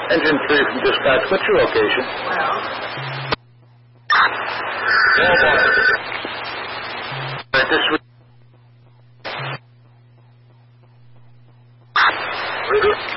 Engine 3 from dispatch. What's your location? This